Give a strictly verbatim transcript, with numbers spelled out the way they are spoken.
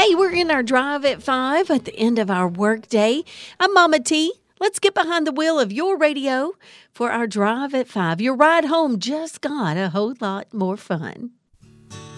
Hey, we're in our drive at five at the end of our work day. I'm Mama T. Let's get behind the wheel of your radio for our drive at five. Your ride home just got a whole lot more fun.